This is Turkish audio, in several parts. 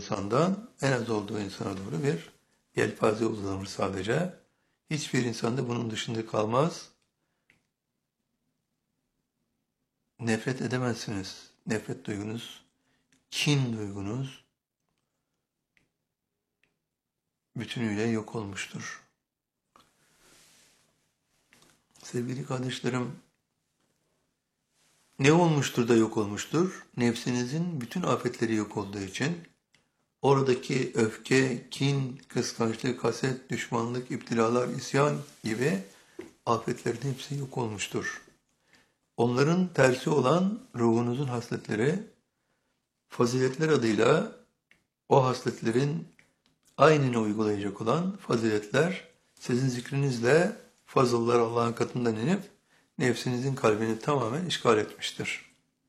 insandan en az olduğu insana doğru bir yelpaze uzanır sadece. Hiçbir insan da bunun dışında kalmaz. Nefret edemezsiniz. Nefret duygunuz, kin duygunuz bütünüyle yok olmuştur. Sevgili kardeşlerim, ne olmuştur da yok olmuştur? Nefsinizin bütün afetleri yok olduğu için oradaki öfke, kin, kıskançlık, haset, düşmanlık, iptilalar, isyan gibi afetlerin hepsi yok olmuştur. Onların tersi olan ruhunuzun hasletleri, faziletler adıyla o hasletlerin aynını uygulayacak olan faziletler sizin zikrinizle fazıllar Allah'ın katından inip nefsinizin kalbini tamamen işgal etmiştir.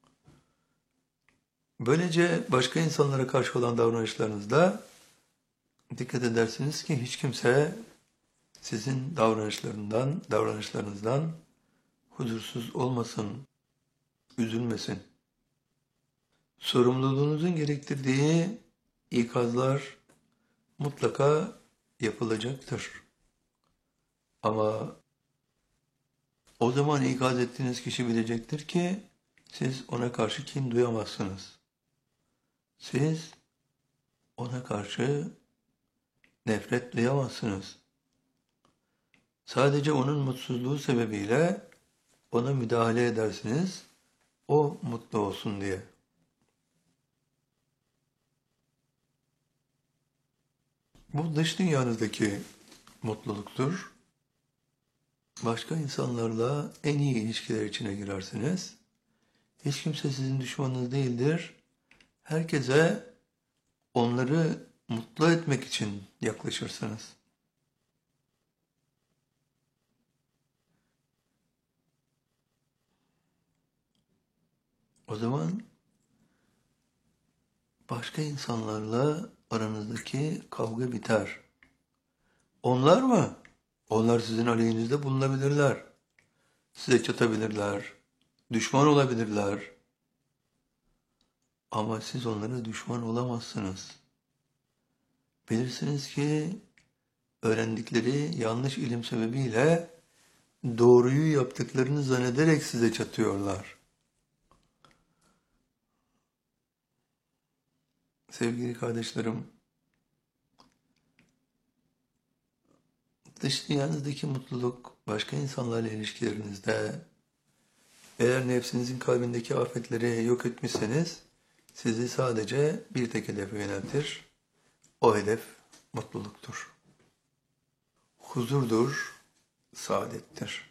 Böylece başka insanlara karşı olan davranışlarınızda dikkat edersiniz ki hiç kimse sizin davranışlarınızdan huzursuz olmasın, üzülmesin. Sorumluluğunuzun gerektirdiği ikazlar mutlaka yapılacaktır. Ama o zaman ikaz ettiğiniz kişi bilecektir ki siz ona karşı kin duyamazsınız. Siz ona karşı nefret duyamazsınız. Sadece onun mutsuzluğu sebebiyle ona müdahale edersiniz, o mutlu olsun diye. Bu dış dünyanızdaki mutluluktur. Başka insanlarla en iyi ilişkiler içine girersiniz. Hiç kimse sizin düşmanınız değildir. Herkese onları mutlu etmek için yaklaşırsınız. O zaman başka insanlarla aranızdaki kavga biter. Onlar mı? Onlar sizin aleyhinizde bulunabilirler. Size çatabilirler. Düşman olabilirler. Ama siz onlara düşman olamazsınız. Bilirsiniz ki öğrendikleri yanlış ilim sebebiyle doğruyu yaptıklarını zannederek size çatıyorlar. Sevgili kardeşlerim, dış dünyanızdaki mutluluk başka insanlarla ilişkilerinizde, eğer nefsinizin kalbindeki afetleri yok etmişseniz, sizi sadece bir tek hedefe yöneltir. O hedef mutluluktur. Huzurdur, saadettir.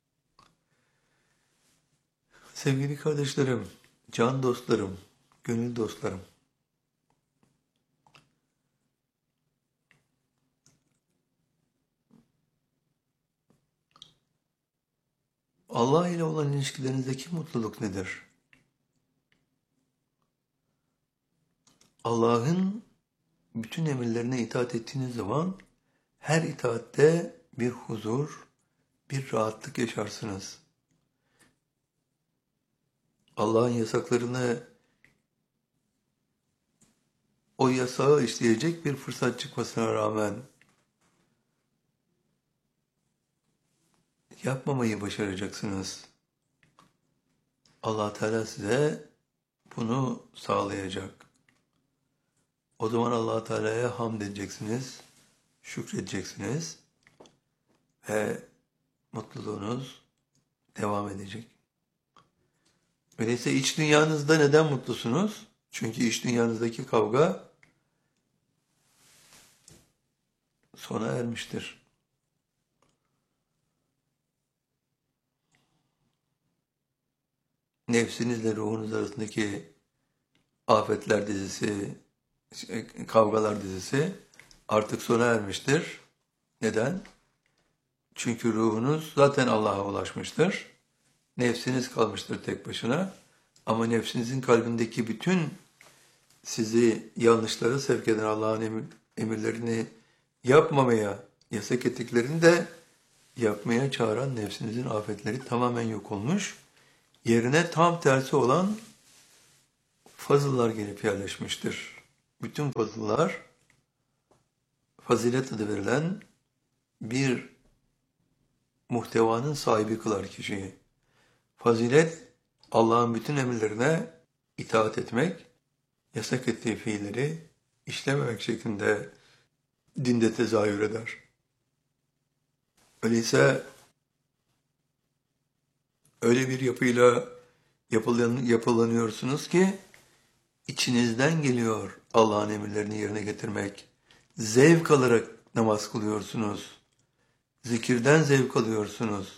Sevgili kardeşlerim, can dostlarım, gönül dostlarım, Allah ile olan ilişkilerinizdeki mutluluk nedir? Allah'ın bütün emirlerine itaat ettiğiniz zaman her itaatte bir huzur, bir rahatlık yaşarsınız. Allah'ın yasaklarını, o yasağı işleyecek bir fırsat çıkmasına rağmen yapmamayı başaracaksınız. Allah Teala size bunu sağlayacak. O zaman Allah Teala'ya hamd edeceksiniz, şükredeceksiniz ve mutluluğunuz devam edecek. Öyleyse iç dünyanızda neden mutlusunuz? Çünkü iç dünyanızdaki kavga sona ermiştir. Nefsinizle ruhunuz arasındaki afetler dizisi, kavgalar dizisi artık sona ermiştir. Neden? Çünkü ruhunuz zaten Allah'a ulaşmıştır. Nefsiniz kalmıştır tek başına. Ama nefsinizin kalbindeki bütün sizi yanlışlara sevk eden Allah'ın emirlerini yapmamaya, yasak ettiklerini de yapmaya çağıran nefsinizin afetleri tamamen yok olmuş. Yerine tam tersi olan fazıllar gelip yerleşmiştir. bütün fazıllar fazilet adı verilen bir muhtevanın sahibi kılar kişiyi. Fazilet, Allah'ın bütün emirlerine itaat etmek, yasak ettiği fiilleri işlememek şeklinde dinde tezahür eder. Öyleyse öyle bir yapıyla yapılanıyorsunuz ki içinizden geliyor Allah'ın emirlerini yerine getirmek. Zevk alarak namaz kılıyorsunuz. Zikirden zevk alıyorsunuz.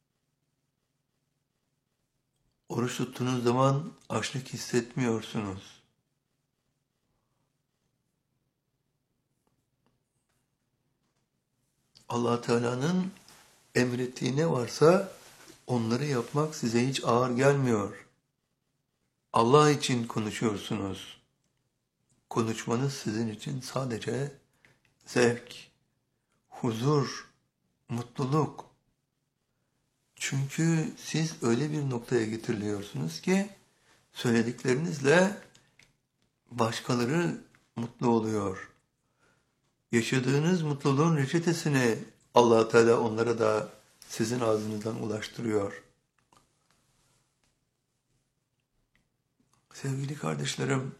Oruç tuttuğunuz zaman açlık hissetmiyorsunuz. Allah Teala'nın emrettiği ne varsa onları yapmak size hiç ağır gelmiyor. Allah için konuşuyorsunuz. Konuşmanız sizin için sadece zevk, huzur, mutluluk. Çünkü siz öyle bir noktaya getiriliyorsunuz ki söylediklerinizle başkaları mutlu oluyor. Yaşadığınız mutluluğun reçetesini Allah Teala onlara da sizin ağzınızdan ulaştırıyor. Sevgili kardeşlerim,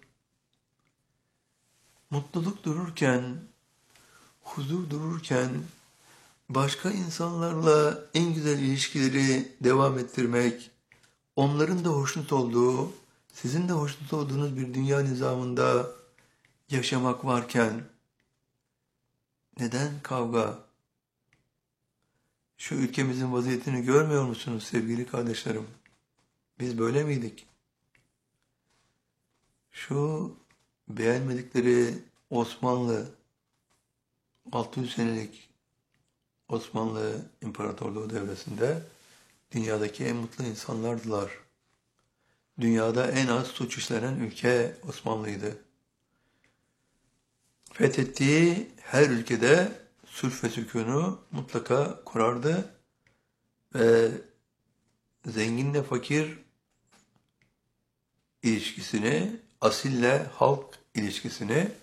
mutluluk dururken, huzur dururken, başka insanlarla en güzel ilişkileri devam ettirmek, onların da hoşnut olduğu, sizin de hoşnut olduğunuz bir dünya nizamında yaşamak varken, neden kavga? Şu ülkemizin vaziyetini görmüyor musunuz sevgili kardeşlerim? Biz böyle miydik? Şu beğenmedikleri Osmanlı, 600 senelik Osmanlı İmparatorluğu devresinde dünyadaki en mutlu insanlardılar. Dünyada en az suç işlenen ülke Osmanlı'ydı. Fethettiği her ülkede sulh ve sükûnu mutlaka kurardı ve zenginle fakir ilişkisini, asille halk ilişkisini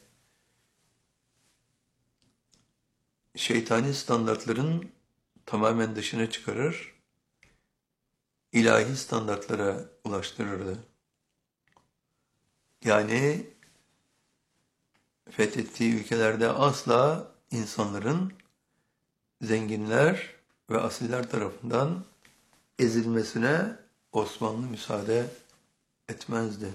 şeytani standartların tamamen dışına çıkarır, ilahi standartlara ulaştırırdı. Yani fethettiği ülkelerde asla insanların zenginler ve asiller tarafından ezilmesine Osmanlı müsaade etmezdi.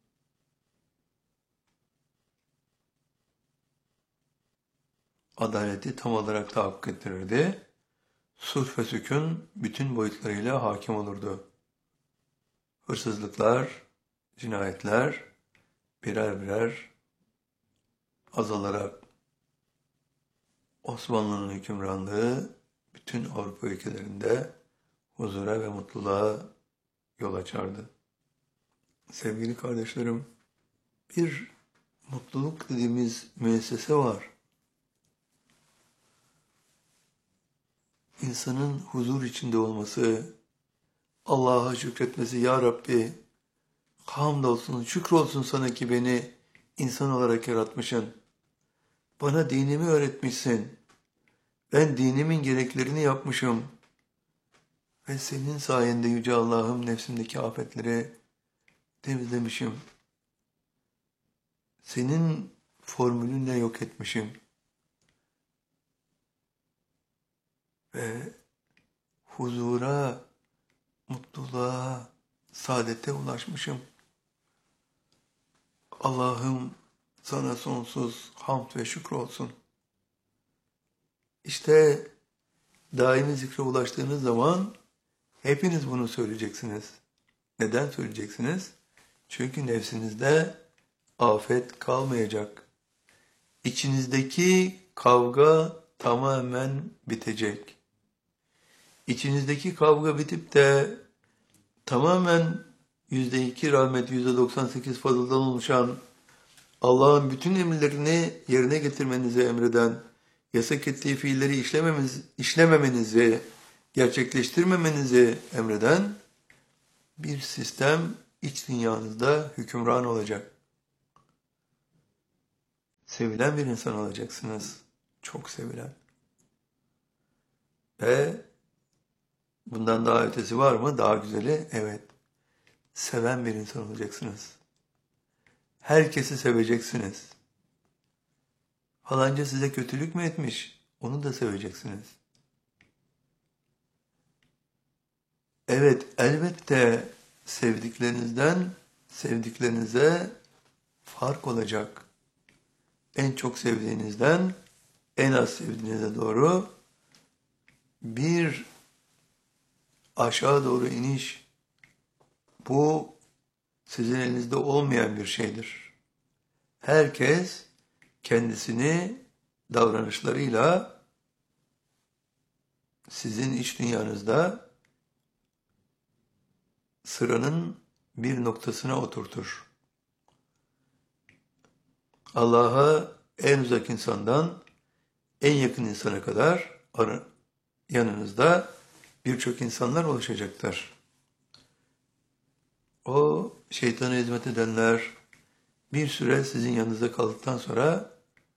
Adaleti tam olarak tahakkuk ettirirdi. Sulh ve sükun bütün boyutlarıyla hakim olurdu. Hırsızlıklar, cinayetler birer birer azalarak Osmanlı'nın hükümranlığı bütün Avrupa ülkelerinde huzura ve mutluluğa yol açardı. Sevgili kardeşlerim, bir mutluluk dediğimiz müessese var. İnsanın huzur içinde olması, Allah'a şükretmesi, Ya Rabbi, hamdolsun, şükrolsun sana ki beni insan olarak yaratmışsın. Bana dinimi öğretmişsin. Ben dinimin gereklerini yapmışım. Ve senin sayende Yüce Allah'ım nefsimdeki afetleri temizlemişim. Senin formülünle yok etmişim. Ve huzura, mutluluğa, saadete ulaşmışım. Allah'ım sana sonsuz hamd ve şükür olsun. İşte daimi zikre ulaştığınız zaman hepiniz bunu söyleyeceksiniz. Neden söyleyeceksiniz? Çünkü nefsinizde afet kalmayacak. İçinizdeki kavga tamamen bitecek. İçinizdeki kavga bitip de tamamen %2 rahmet, %98 fazladan oluşan Allah'ın bütün emirlerini yerine getirmenizi emreden, yasak ettiği fiilleri işlememenizi, gerçekleştirmemenizi emreden bir sistem iç dünyanızda hükümran olacak. sevilen bir insan olacaksınız. Çok sevilen. Ve bundan daha ötesi var mı? Daha güzeli? Evet. Seven bir insan olacaksınız. Herkesi seveceksiniz. Falanca size kötülük mü etmiş? Onu da seveceksiniz. Evet, elbette sevdiklerinizden sevdiklerinize fark olacak. En çok sevdiğinizden en az sevdiğinize doğru bir aşağı doğru iniş. Bu sizin elinizde olmayan bir şeydir. Herkes kendisini davranışlarıyla sizin iç dünyanızda sıranın bir noktasına oturtur. Allah'a en uzak insandan en yakın insana kadar yanınızda birçok insanlar oluşacaktır. O şeytana hizmet edenler bir süre sizin yanınızda kaldıktan sonra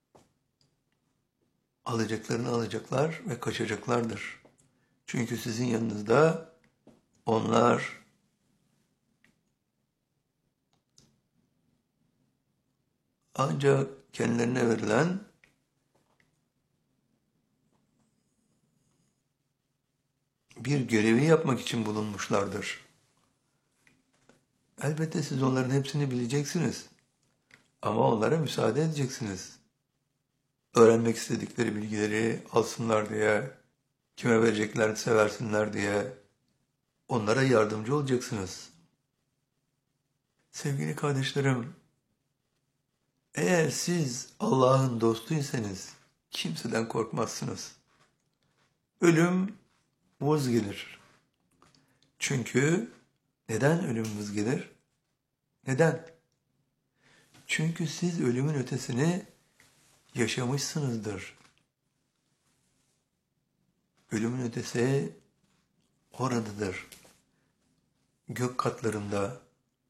alacaklarını alacaklar ve kaçacaklardır. Çünkü sizin yanınızda onlar ancak kendilerine verilen bir görevi yapmak için bulunmuşlardır. Elbette siz onların hepsini bileceksiniz. Ama onlara müsaade edeceksiniz. Öğrenmek istedikleri bilgileri alsınlar diye, kime vereceklerse versinler diye onlara yardımcı olacaksınız. Sevgili kardeşlerim, eğer siz Allah'ın dostuysanız kimseden korkmazsınız. Ölüm vız gelir. Çünkü neden ölüm vız gelir? Neden? Çünkü siz ölümün ötesini yaşamışsınızdır. Ölümün ötesi oradadır. Gök katlarında.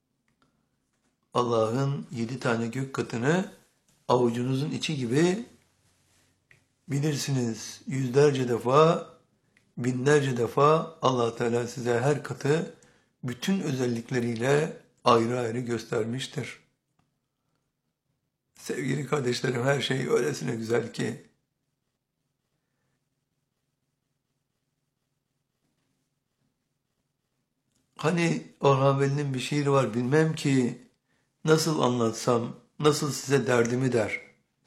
Allah'ın 7 tane gök katını avucunuzun içi gibi bilirsiniz. Yüzlerce defa, binlerce defa Allah Teala size her katı bütün özellikleriyle ayrı ayrı göstermiştir. Sevgili kardeşlerim, her şey öylesine güzel ki hani Orhan Veli'nin bir şiiri var, bilmem ki nasıl anlatsam, nasıl size derdimi der.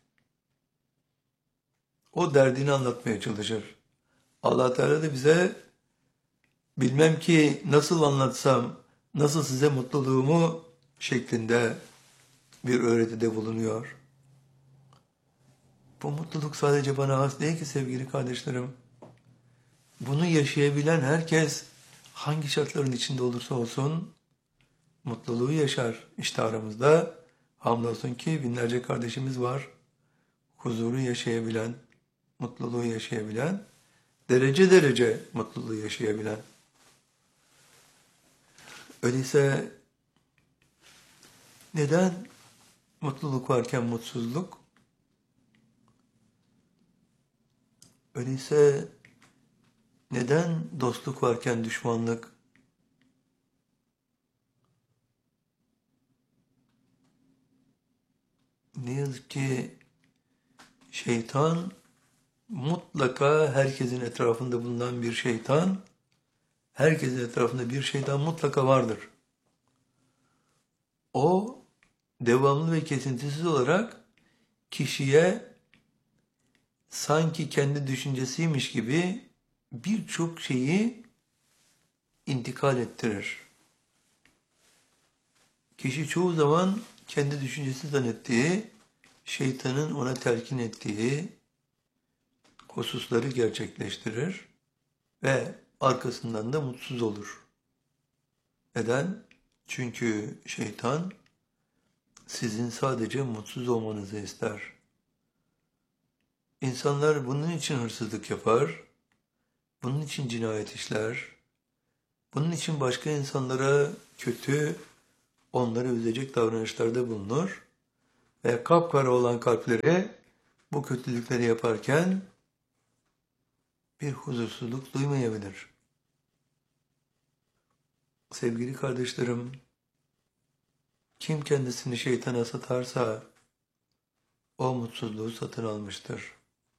O derdini anlatmaya çalışır. Allah Teala da bize bilmem ki nasıl anlatsam, nasıl size mutluluğumu şeklinde bir öğretide bulunuyor. Bu mutluluk sadece bana has değil ki sevgili kardeşlerim. Bunu yaşayabilen herkes hangi şartların içinde olursa olsun mutluluğu yaşar. İşte aramızda hamdolsun ki binlerce kardeşimiz var. Huzuru yaşayabilen, mutluluğu yaşayabilen, derece derece mutluluğu yaşayabilen. Öyleyse neden mutluluk varken mutsuzluk? Öyleyse neden dostluk varken düşmanlık? Ne yazık ki şeytan mutlaka herkesin etrafında bulunan bir şeytan, herkesin etrafında bir şeytan mutlaka vardır. O devamlı ve kesintisiz olarak kişiye sanki kendi düşüncesiymiş gibi birçok şeyi intikal ettirir. Kişi çoğu zaman kendi düşüncesi zannettiği, şeytanın ona telkin ettiği hususları gerçekleştirir ve arkasından da mutsuz olur. Neden? Çünkü şeytan sizin sadece mutsuz olmanızı ister. İnsanlar bunun için hırsızlık yapar, bunun için cinayet işler, bunun için başka insanlara kötü, onları üzecek davranışlarda bulunur ve kapkara olan kalpleri bu kötülükleri yaparken bir huzursuzluk duymayabilir. Sevgili kardeşlerim, kim kendisini şeytana satarsa o mutsuzluğu satın almıştır.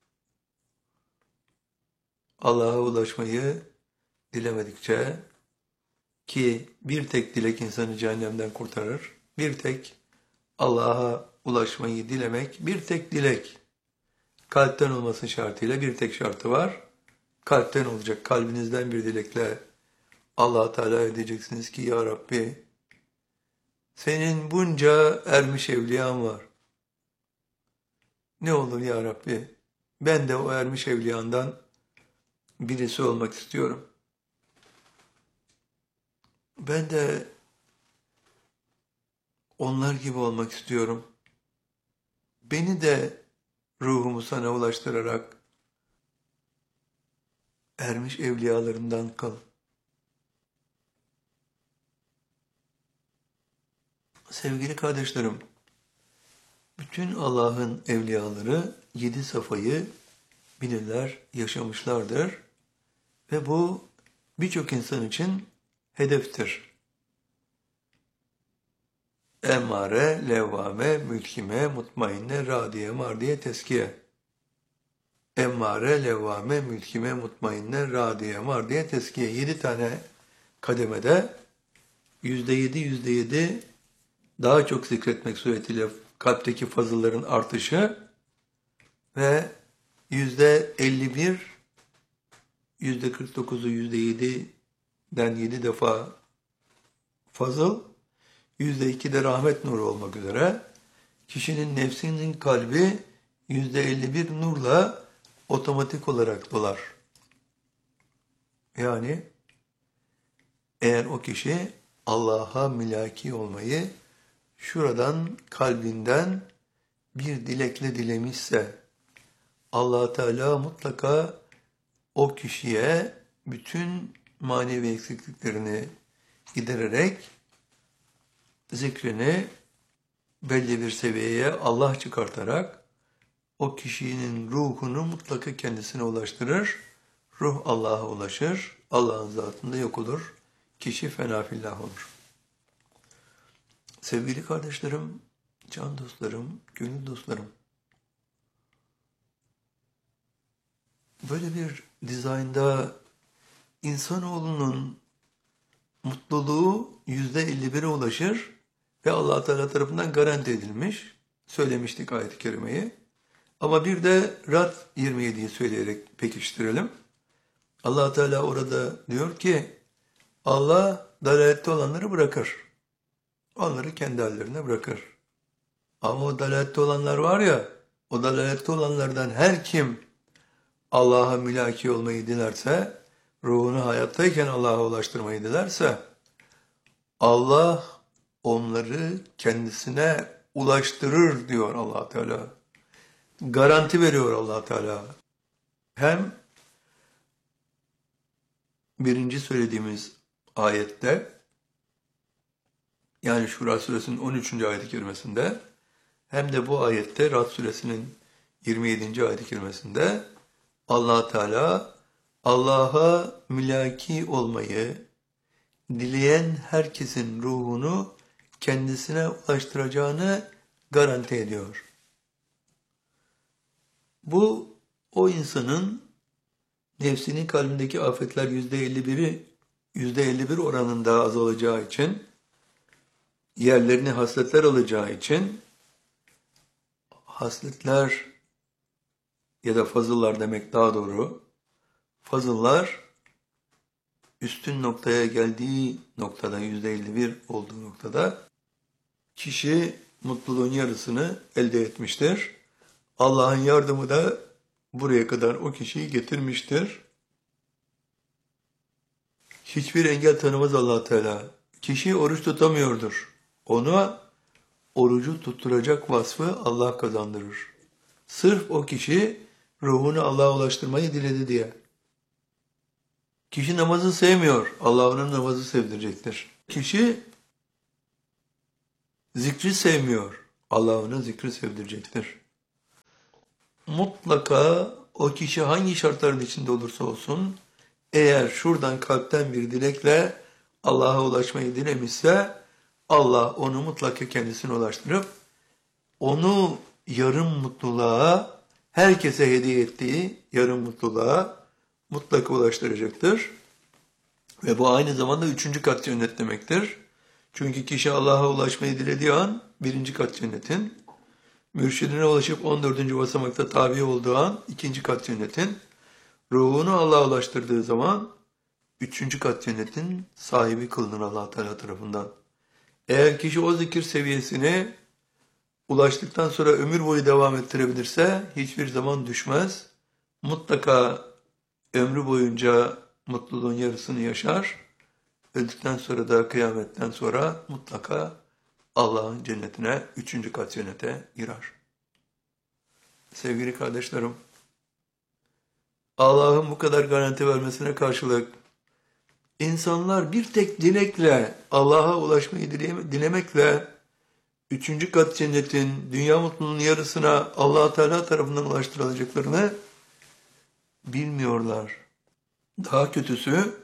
Allah'a ulaşmayı dilemedikçe, ki bir tek dilek insanı cehennemden kurtarır, bir tek Allah'a ulaşmayı dilemek, bir tek dilek, kalpten olması şartıyla bir tek şartı var. Kalpten olacak, kalbinizden bir dilekle Allah-u Teala edeceksiniz ki ya Rabbi, senin bunca ermiş evliyan var. Ne olur ya Rabbi, ben de o ermiş evliyandan birisi olmak istiyorum. Ben de onlar gibi olmak istiyorum. Beni de ruhumu sana ulaştırarak ermiş evliyalarından kıl. Sevgili kardeşlerim, bütün Allah'ın evliyaları 7 safayı bilirler, yaşamışlardır ve bu birçok insan için hedeftir. Emmare, levvame, mülkime, mutmainne, radiye, mardiye, teskiye. Emmare, levvame, mülkime, mutmainne, radiye, mardiye, teskiye. 7 tane kademede %7 daha çok zikretmek suretiyle kalpteki fazılların artışı ve %51, %49'u %7'den 7 defa fazıl, %2 de rahmet nuru olmak üzere kişinin nefsinin kalbi %51 nurla otomatik olarak dolar. Yani eğer o kişi Allah'a mülaki olmayı şuradan kalbinden bir dilekle dilemişse, Allah Teala mutlaka o kişiye bütün manevi eksikliklerini gidererek zikrini belli bir seviyeye Allah çıkartarak o kişinin ruhunu mutlaka kendisine ulaştırır. Ruh Allah'a ulaşır, Allah'ın zatında yok olur. Kişi fena fillah olur. Sevgili kardeşlerim, can dostlarım, gönül dostlarım, böyle bir dizaynda insanoğlunun mutluluğu %51'e ulaşır ve Allah Teala tarafından garanti edilmiş. Söylemiştik ayet-i kerimeyi. Ama bir de Rad 27'yi söyleyerek pekiştirelim. Allah Teala orada diyor ki, Allah dalalette olanları bırakır. Onları kendi hallerine bırakır. Ama o dalalette olanlar var ya, o dalalette olanlardan her kim Allah'a mülaki olmayı dilerse, ruhunu hayattayken Allah'a ulaştırmayı dilerse, Allah onları kendisine ulaştırır diyor Allah Teala. Garanti veriyor Allah Teala. Hem birinci söylediğimiz ayette, yani Şura suresinin 13. ayet-i kerimesinde, hem de bu ayette Rad suresinin 27. ayet-i kerimesinde Allah Teala Allah'a mülaki olmayı dileyen herkesin ruhunu kendisine ulaştıracağını garanti ediyor. Bu o insanın nefsinin kalbindeki afetler %51 oranında azalacağı için, yerlerini hasletler alacağı için, hasletler ya da fazıllar demek daha doğru, fazıllar üstün noktaya geldiği noktada, %51 olduğu noktada kişi mutluluğun yarısını elde etmiştir. Allah'ın yardımı da buraya kadar o kişiyi getirmiştir. Hiçbir engel tanımaz Allah Teala. Kişi oruç tutamıyordur. Ona orucu tutturacak vasfı Allah kazandırır. Sırf o kişi ruhunu Allah'a ulaştırmayı diledi diye. Kişi namazı sevmiyor. Allah onun namazı sevdirecektir. Kişi zikri sevmiyor. Allah ona zikri sevdirecektir. Mutlaka o kişi hangi şartların içinde olursa olsun, eğer şuradan kalpten bir dilekle Allah'a ulaşmayı dilemişse, Allah onu mutlaka kendisine ulaştırıp, onu yarım mutluluğa, herkese hediye ettiği yarım mutluluğa mutlaka ulaştıracaktır. Ve bu aynı zamanda 3. kat cennet demektir. Çünkü kişi Allah'a ulaşmayı dilediği an 1. kat cennetin, mürşidine ulaşıp 14. basamakta tabi olduğu an 2. kat cennetin, ruhunu Allah'a ulaştırdığı zaman 3. kat cennetin sahibi kılınır Allah Teala tarafından. Eğer kişi o zikir seviyesine ulaştıktan sonra ömür boyu devam ettirebilirse hiçbir zaman düşmez. Mutlaka ömrü boyunca mutluluğun yarısını yaşar. Öldükten sonra da kıyametten sonra mutlaka Allah'ın cennetine, 3. kat cennete girer. Sevgili kardeşlerim, Allah'ın bu kadar garanti vermesine karşılık insanlar bir tek dilekle, Allah'a ulaşmayı dilemekle 3. kat cennetin, dünya mutluluğunun yarısına Allah Teala tarafından ulaştırılacaklarını bilmiyorlar. Daha kötüsü,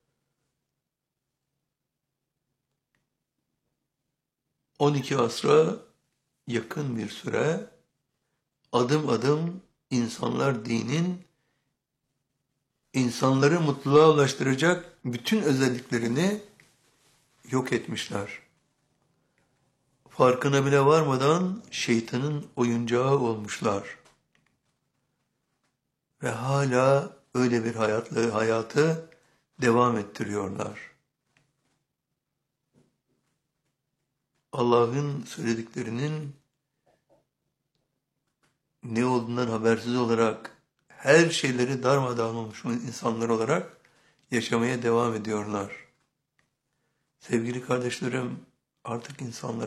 12 asra yakın bir süre adım adım insanlar dinin insanları mutluluğa ulaştıracak bütün özelliklerini yok etmişler. Farkına bile varmadan şeytanın oyuncağı olmuşlar. Ve hala öyle bir hayatı devam ettiriyorlar. Allah'ın söylediklerinin ne olduğundan habersiz olarak her şeyleri darmadağın olmuş insanlar olarak yaşamaya devam ediyorlar. Sevgili kardeşlerim, artık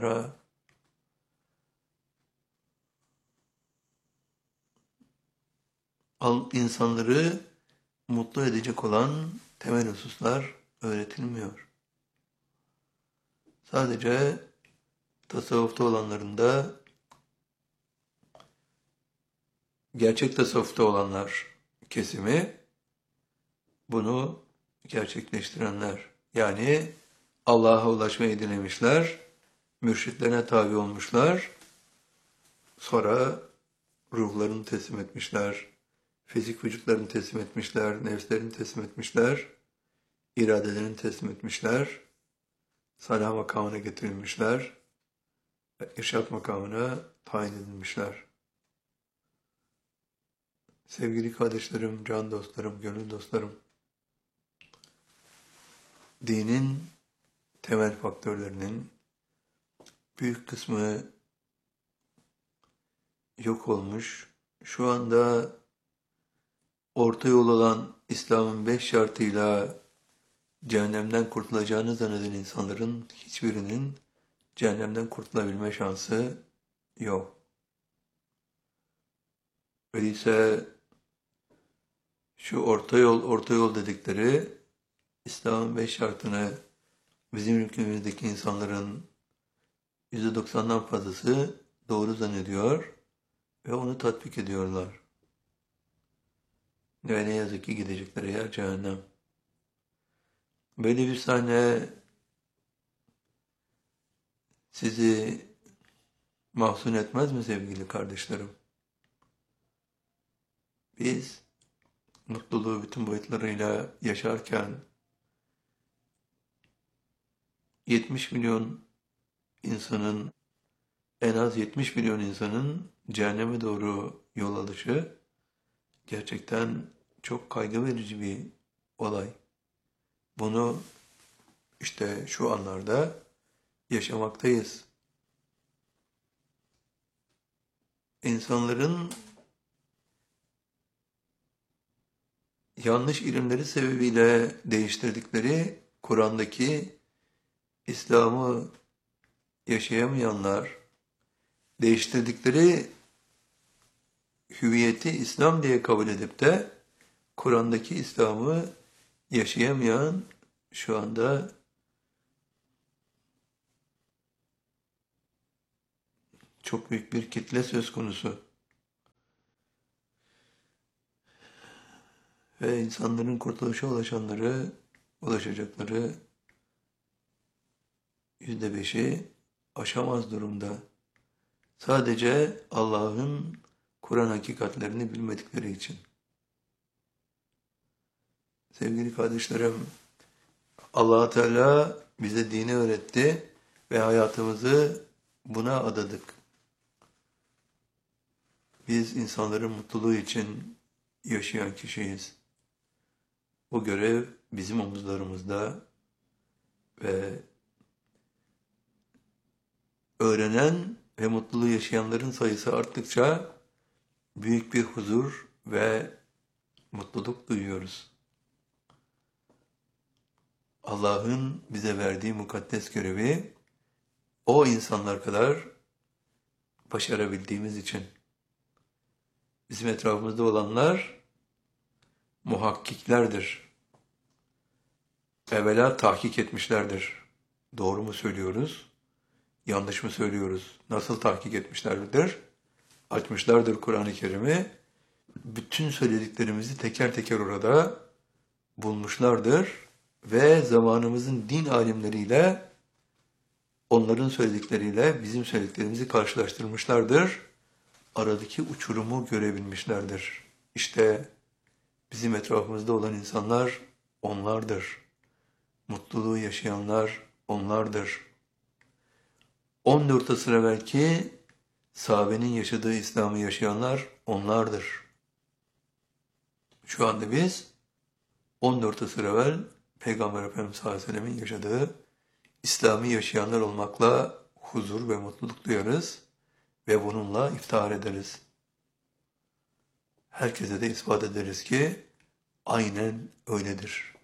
insanları mutlu edecek olan temel hususlar öğretilmiyor. Sadece tasavvufta olanların da gerçek tasavvufta olanlar kesimi bunu gerçekleştirenler. Yani Allah'a ulaşmayı dilemişler, mürşitlerine tabi olmuşlar, sonra ruhlarını teslim etmişler, fizik vücutlarını teslim etmişler, nefslerini teslim etmişler, iradelerini teslim etmişler, salah makamına getirilmişler, irşat makamına tayin edilmişler. Sevgili kardeşlerim, can dostlarım, gönül dostlarım, dinin temel faktörlerinin büyük kısmı yok olmuş. Şu anda orta yol olan İslam'ın 5 şartıyla cehennemden kurtulacağını zanneden insanların hiçbirinin cehennemden kurtulabilme şansı yok. Öyleyse şu orta yol dedikleri İslam'ın 5 şartını bizim ülkemizdeki insanların %90'dan fazlası doğru zannediyor ve onu tatbik ediyorlar. Ve ne yazık ki gidecekleri yer cehennem. Böyle bir sahne sizi mahzun etmez mi sevgili kardeşlerim? Biz mutluluğu bütün boyutlarıyla yaşarken 70 milyon insanın, en az 70 milyon insanın cehenneme doğru yol alışı gerçekten çok kaygı verici bir olay. Bunu işte şu anlarda yaşamaktayız. İnsanların yanlış ilimleri sebebiyle değiştirdikleri Kur'an'daki İslam'ı yaşayamayanlar, değiştirdikleri hüviyeti İslam diye kabul edip de Kur'an'daki İslam'ı yaşayamayan şu anda çok büyük bir kitle söz konusu. Ve insanların kurtuluşa ulaşacakları %5'i aşamaz durumda. Sadece Allah'ın Kur'an hakikatlerini bilmedikleri için. Sevgili kardeşlerim, Allah Teala bize dini öğretti ve hayatımızı buna adadık. Biz insanların mutluluğu için yaşayan kişiyiz. Bu görev bizim omuzlarımızda ve öğrenen ve mutluluğu yaşayanların sayısı arttıkça büyük bir huzur ve mutluluk duyuyoruz. Allah'ın bize verdiği mukaddes görevi o insanlar kadar başarabildiğimiz için. Bizim etrafımızda olanlar muhakkiklerdir. Evvela tahkik etmişlerdir. Doğru mu söylüyoruz? Yanlış mı söylüyoruz? Nasıl tahkik etmişlerdir? Açmışlardır Kur'an-ı Kerim'i. Bütün söylediklerimizi teker teker orada bulmuşlardır. Ve zamanımızın din alimleriyle onların söyledikleriyle bizim söylediklerimizi karşılaştırmışlardır. Aradaki uçurumu görebilmişlerdir. İşte bizim etrafımızda olan insanlar onlardır. Mutluluğu yaşayanlar onlardır. 14 asır evvelki sahabenin yaşadığı İslam'ı yaşayanlar onlardır. Şu anda biz 14 asır evvel Peygamber Efendimiz sallallahu aleyhi ve sellem'in yaşadığı İslam'ı yaşayanlar olmakla huzur ve mutluluk duyarız ve bununla iftihar ederiz. Herkese de ispat ederiz ki aynen öyledir.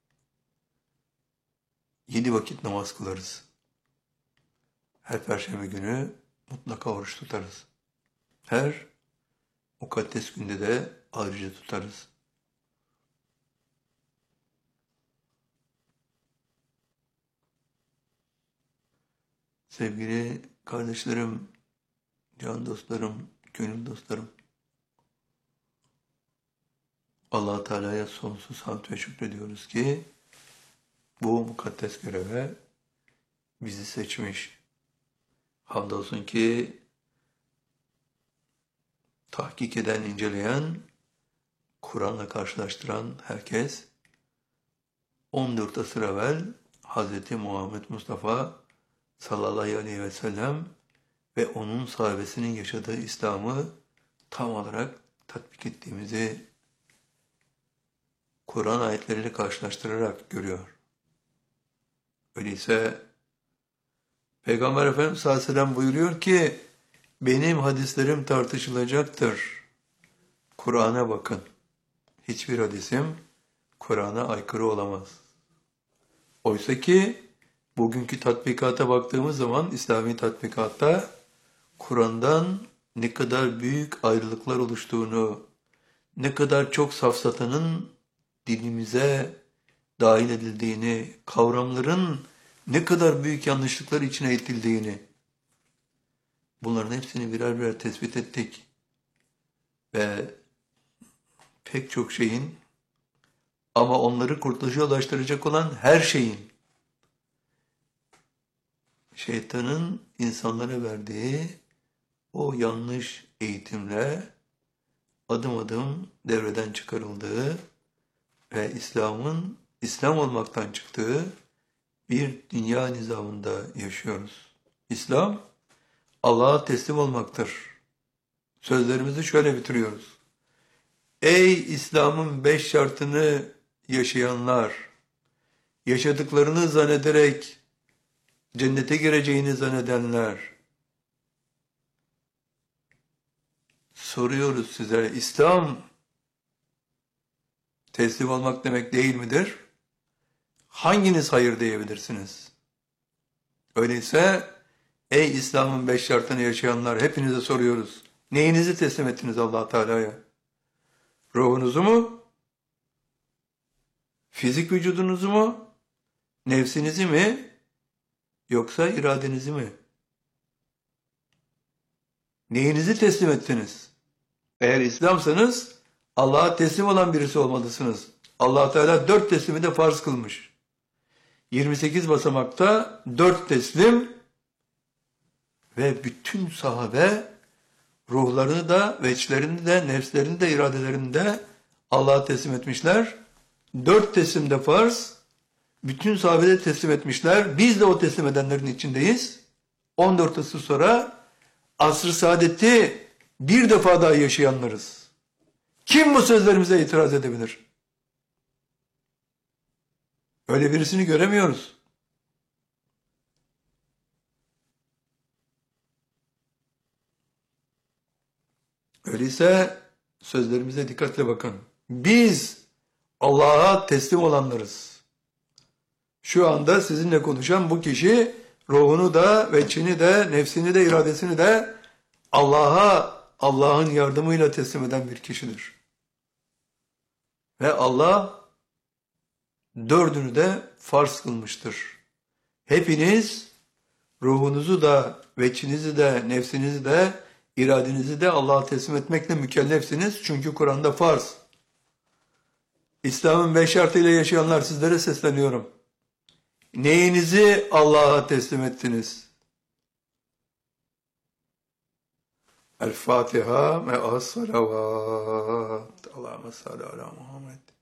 7 vakit namaz kılarız. Her perşembe günü mutlaka oruç tutarız. Her mukaddes günde de ayrıca tutarız. Sevgili kardeşlerim, can dostlarım, gönül dostlarım, Allah Teala'ya sonsuz hamd ve şükrediyoruz ki bu mukaddes göreve bizi seçmiş. Hamdolsun ki tahkik eden, inceleyen, Kur'an'la karşılaştıran herkes 14 asır evvel Hz. Muhammed Mustafa sallallahu aleyhi ve sellem ve onun sahabesinin yaşadığı İslam'ı tam olarak tatbik ettiğimizi Kur'an ayetleriyle karşılaştırarak görüyor. Öyleyse Peygamber Efendimiz sallallahu aleyhi ve sellem buyuruyor ki benim hadislerim tartışılacaktır. Kur'an'a bakın. Hiçbir hadisim Kur'an'a aykırı olamaz. Oysa ki bugünkü tatbikata baktığımız zaman İslami tatbikatta Kur'an'dan ne kadar büyük ayrılıklar oluştuğunu, ne kadar çok safsatanın dilimize dahil edildiğini, kavramların ne kadar büyük yanlışlıklar içine itildiğini, bunların hepsini birer birer tespit ettik. Ve pek çok şeyin ama onları kurtuluşa ulaştıracak olan her şeyin şeytanın insanlara verdiği o yanlış eğitimle adım adım devreden çıkarıldığı ve İslam'ın İslam olmaktan çıktığı bir dünya nizamında yaşıyoruz. İslam, Allah'a teslim olmaktır. Sözlerimizi şöyle bitiriyoruz. Ey İslam'ın 5 şartını yaşayanlar, yaşadıklarını zannederek cennete gireceğini zannedenler, soruyoruz size, İslam teslim olmak demek değil midir? Hanginiz hayır diyebilirsiniz? Öyleyse ey İslam'ın 5 şartını yaşayanlar hepinize soruyoruz. Neyinizi teslim ettiniz Allah Teala'ya? Ruhunuzu mu? Fizik vücudunuzu mu? Nefsinizi mi? Yoksa iradenizi mi? Neyinizi teslim ettiniz? Eğer İslam'sanız Allah'a teslim olan birisi olmalısınız. Allah Teala 4 teslimi de farz kılmış. 28 basamakta 4 teslim ve bütün sahabe ruhlarını da, veçlerini de, nefslerini de, iradelerini de Allah'a teslim etmişler. 4 teslim de farz. Bütün sahabe de teslim etmişler. Biz de o teslim edenlerin içindeyiz. 14 asır sonra asr-ı saadeti bir defa daha yaşayanlarız. Kim bu sözlerimize itiraz edebilir? Öyle birisini göremiyoruz. Öyleyse sözlerimize dikkatle bakın. Biz Allah'a teslim olanlarız. Şu anda sizinle konuşan bu kişi ruhunu da, veçini de, nefsini de, iradesini de Allah'a, Allah'ın yardımıyla teslim eden bir kişidir. Ve Allah 4'ünü de farz kılmıştır. Hepiniz ruhunuzu da, veçinizi de, nefsinizi de, iradenizi de Allah'a teslim etmekle mükellefsiniz. Çünkü Kur'an'da farz. İslam'ın 5 şartıyla yaşayanlar, sizlere sesleniyorum. Neyinizi Allah'a teslim ettiniz? El Fatiha ve as-salavat. Allahümme salli ala Muhammed.